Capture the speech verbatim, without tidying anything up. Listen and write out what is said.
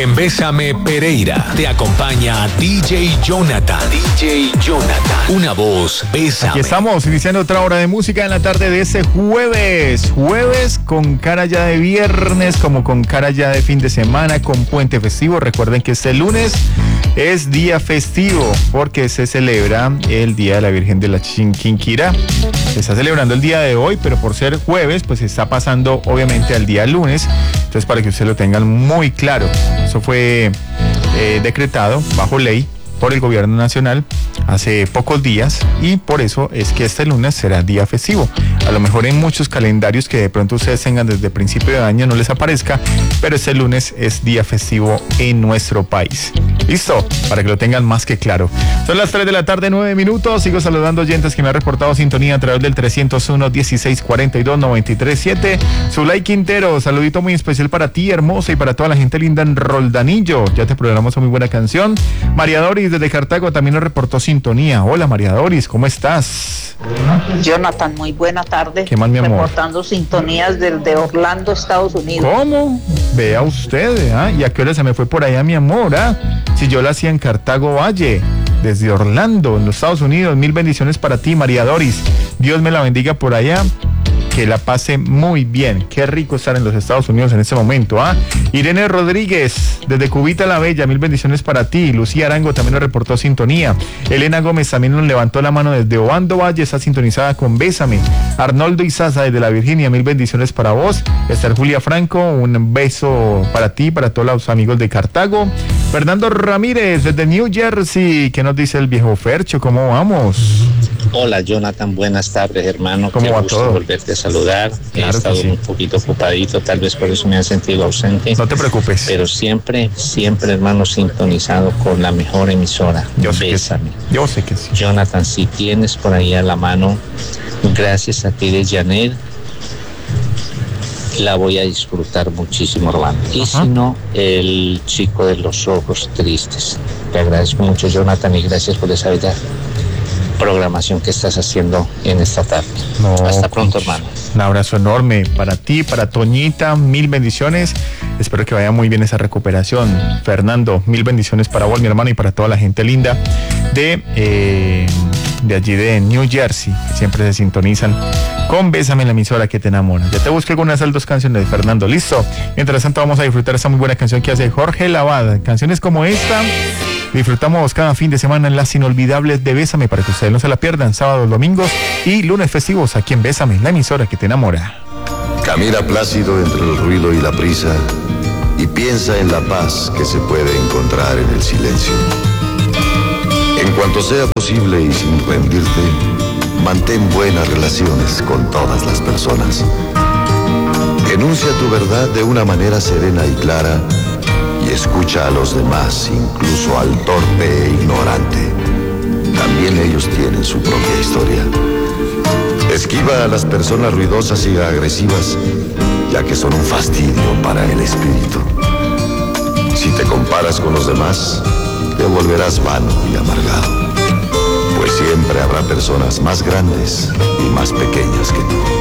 En Bésame Pereira te acompaña D J Jonathan. D J Jonathan. Una voz, Bésame. Aquí estamos iniciando otra hora de música en la tarde de ese jueves. Jueves con cara ya de viernes, como con cara ya de fin de semana, con puente festivo. Recuerden que este lunes es día festivo porque se celebra el Día de la Virgen de la Chiquinquirá. Se está celebrando el día de hoy, pero por ser jueves, pues se está pasando obviamente al día lunes. Entonces, para que ustedes lo tengan muy claro, eso fue eh, decretado bajo ley por el gobierno nacional hace pocos días y por eso es que este lunes será día festivo. A lo mejor en muchos calendarios que de pronto ustedes tengan desde principio de año no les aparezca, pero este lunes es día festivo en nuestro país. ¿Listo? Para que lo tengan más que claro. Son las tres de la tarde, nueve minutos. Sigo saludando oyentes que me han reportado sintonía a través del trescientos uno, dieciséis cuarenta y dos, noventa y tres siete. Zulay Quintero, saludito muy especial para ti, hermosa, y para toda la gente linda en Roldanillo. Ya te programamos una muy buena canción. María Doris desde Cartago también nos reportó sintonía. Hola María Doris, ¿cómo estás? Jonathan, muy buena tarde. ¿Qué más, mi amor? Reportando sintonías desde Orlando, Estados Unidos. ¿Cómo? Vea usted, ¿ah? ¿Y a qué hora se me fue por allá, mi amor? ¿Ah? Si yo la hacía en Cartago Valle, desde Orlando, en los Estados Unidos. Mil bendiciones para ti, María Doris. Dios me la bendiga por allá. Que la pase muy bien. Qué rico estar en los Estados Unidos en este momento, ¿ah? Irene Rodríguez, desde Cubita la Bella, mil bendiciones para ti. Lucía Arango también nos reportó sintonía. Elena Gómez también nos levantó la mano desde Obando Valle, está sintonizada con Bésame. Arnoldo Izaza desde la Virginia, mil bendiciones para vos. Esther Julia Franco, un beso para ti, para todos los amigos de Cartago. Fernando Ramírez desde New Jersey, ¿qué nos dice el viejo Fercho? ¿Cómo vamos? Hola Jonathan, buenas tardes hermano. ¿Cómo Qué va gusto todo? volverte a saludar. Claro He estado sí. un poquito ocupadito, tal vez por eso me han sentido ausente. No te preocupes. Pero siempre, siempre hermano sintonizado con la mejor emisora. Yo sé Bésame. que sí. Yo sé que sí. Jonathan, si tienes por ahí a la mano, gracias a ti de Janet, la voy a disfrutar muchísimo, hermano. Y Ajá. si no, el chico de los ojos tristes. Te agradezco mucho, Jonathan, y gracias por esa bella programación que estás haciendo en esta tarde. No, hasta pronto, hermano. Un abrazo enorme para ti, para Toñita, mil bendiciones. Espero que vaya muy bien esa recuperación. Fernando, mil bendiciones para vos, mi hermano, y para toda la gente linda de, eh, de allí de New Jersey, que siempre se sintonizan con Bésame, la emisora que te enamora. Ya te busqué con unas dos canciones de Fernando, listo. Mientras tanto vamos a disfrutar esta muy buena canción que hace Jorge Lavada. Canciones como esta disfrutamos cada fin de semana en las inolvidables de Bésame, para que ustedes no se la pierdan, sábados, domingos y lunes festivos aquí en Bésame, la emisora que te enamora. Camina plácido entre el ruido y la prisa y piensa en la paz que se puede encontrar en el silencio. En cuanto sea posible y sin rendirte, mantén buenas relaciones con todas las personas. Enuncia tu verdad de una manera serena y clara y escucha a los demás, incluso al torpe e ignorante. También ellos tienen su propia historia. Esquiva a las personas ruidosas y agresivas, ya que son un fastidio para el espíritu. Si te comparas con los demás, te volverás vano y amargado, pues siempre habrá personas más grandes y más pequeñas que tú.